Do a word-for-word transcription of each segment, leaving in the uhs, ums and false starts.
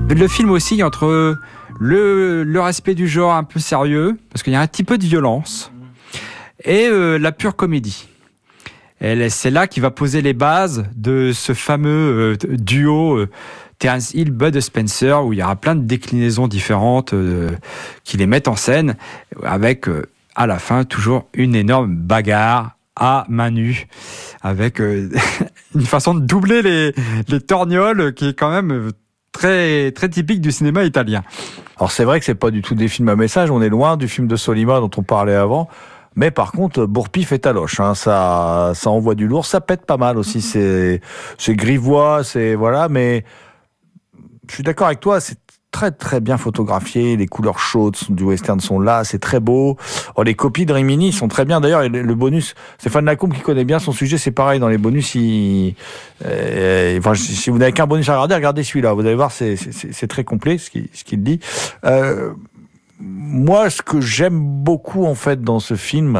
Le film aussi entre le, le respect du genre un peu sérieux, parce qu'il y a un petit peu de violence, et euh, la pure comédie. Et c'est là qu'il va poser les bases de ce fameux euh, duo euh, Terence Hill, Bud Spencer, où il y aura plein de déclinaisons différentes euh, qui les mettent en scène, avec euh, à la fin toujours une énorme bagarre à main nue, avec euh, une façon de doubler les, les torgnoles qui est quand même très, très typique du cinéma italien. Alors c'est vrai que c'est pas du tout des films à message, on est loin du film de Sollima dont on parlait avant. Mais par contre, Bourpif est taloche, hein, ça, ça envoie du lourd, ça pète pas mal aussi, c'est, c'est grivois, c'est, voilà, mais je suis d'accord avec toi, c'est très très bien photographié, les couleurs chaudes du western sont là, c'est très beau. Oh, les copies de Rimini sont très bien, d'ailleurs, le bonus, Stéphane Lacombe qui connaît bien son sujet, c'est pareil, dans les bonus, il, euh, enfin, si vous n'avez qu'un bonus à regarder, regardez celui-là, vous allez voir, c'est, c'est, c'est très complet, ce qu'il, ce qu'il dit. Euh, Moi, ce que j'aime beaucoup en fait dans ce film,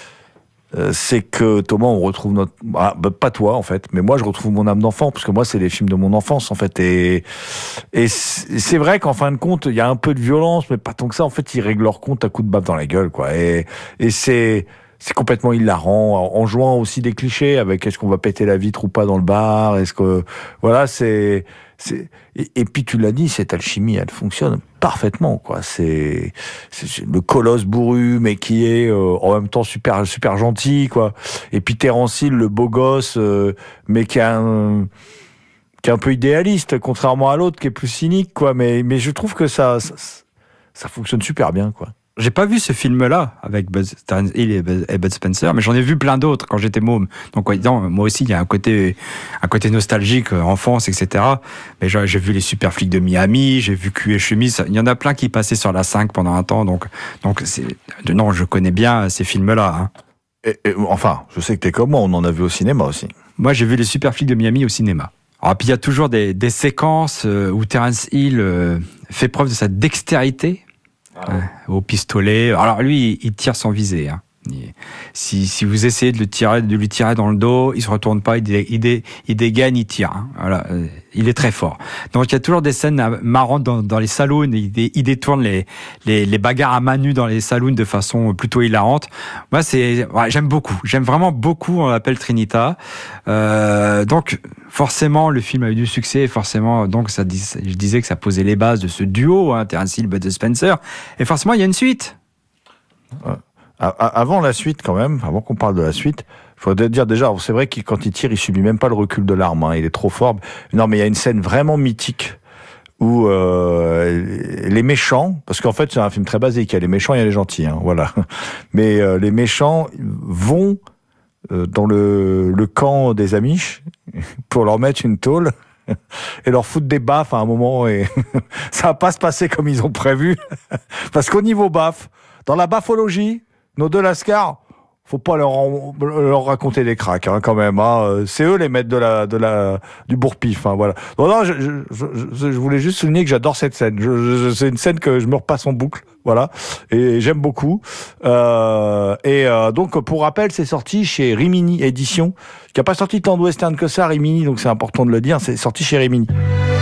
euh, c'est que Thomas, on retrouve notre, ah, bah, pas toi en fait, mais moi je retrouve mon âme d'enfant parce que moi c'est les films de mon enfance en fait et et c'est vrai qu'en fin de compte il y a un peu de violence, mais pas tant que ça. En fait, ils règlent leur compte à coups de baffe dans la gueule quoi. Et et c'est c'est complètement hilarant en jouant aussi des clichés avec est-ce qu'on va péter la vitre ou pas dans le bar, est-ce que voilà c'est c'est et, et puis tu l'as dit, cette alchimie elle fonctionne parfaitement quoi. C'est, c'est le colosse bourru mais qui est euh, en même temps super super gentil quoi. Et puis Terence Hill, le beau gosse euh, mais qui a un qui est un peu idéaliste contrairement à l'autre qui est plus cynique quoi. Mais mais je trouve que ça ça, ça fonctionne super bien quoi. J'ai pas vu ce film-là avec Bud, Terence Hill et Bud, et Bud Spencer, mais j'en ai vu plein d'autres quand j'étais môme. Donc, moi aussi, il y a un côté, un côté nostalgique, enfance, et cetera. Mais j'ai, j'ai vu les Super Flics de Miami, j'ai vu Cul et Chemise. Il y en a plein qui passaient sur la cinq pendant un temps. Donc, donc c'est, non, je connais bien ces films-là. Hein. Et, et, enfin, je sais que t'es comme moi, on en a vu au cinéma aussi. Moi, j'ai vu les Super Flics de Miami au cinéma. Alors, puis il y a toujours des, des séquences où Terence Hill fait preuve de sa dextérité. Ah ouais. Au pistolet. Alors lui, il tire sans viser. Hein. Si, si vous essayez de, le tirer, de lui tirer dans le dos, il se retourne pas, il, dé, il, dé, il dégaine, il tire. Hein. Voilà, il est très fort. Donc il y a toujours des scènes marrantes dans, dans les saloons. Il, dé, il détourne les, les, les bagarres à main nue dans les saloons de façon plutôt hilarante. Moi, c'est, ouais, j'aime beaucoup. J'aime vraiment beaucoup. On l'appelle Trinita. Euh, donc forcément, le film a eu du succès. Forcément, donc ça, je disais que ça posait les bases de ce duo, hein, Terence Hill, Bud Spencer. Et forcément, il y a une suite. Ouais. Avant la suite, quand même, avant qu'on parle de la suite, il faudrait dire déjà, c'est vrai que quand il tire, il subit même pas le recul de l'arme, hein, il est trop fort. Non, mais il y a une scène vraiment mythique où euh, les méchants, parce qu'en fait c'est un film très basique, il y a les méchants, il y a les gentils, hein, voilà. Mais euh, les méchants vont euh, dans le, le camp des Amish pour leur mettre une tôle et leur foutre des baffes à un moment et ça va pas se passer comme ils ont prévu, parce qu'au niveau baffe, dans la baffologie, nos deux lascars, faut pas leur, leur raconter des cracks, hein, quand même. Hein. C'est eux les maîtres de la, de la, du bourre-pif. Hein, voilà. Non, non, je, je, je, je voulais juste souligner que j'adore cette scène. Je, je, c'est une scène que je me repasse en boucle, voilà, et j'aime beaucoup. Euh, et euh, donc, pour rappel, c'est sorti chez Rimini Édition, qui a pas sorti tant de western que ça, Rimini, donc c'est important de le dire. C'est sorti chez Rimini.